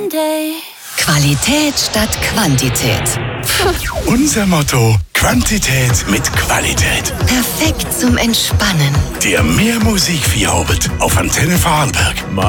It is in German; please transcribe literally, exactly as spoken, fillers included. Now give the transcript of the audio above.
Qualität statt Quantität. Unser Motto: Quantität mit Qualität. Perfekt zum Entspannen. Der Mehr Musik Vierhobet auf Antenne Vorarlberg.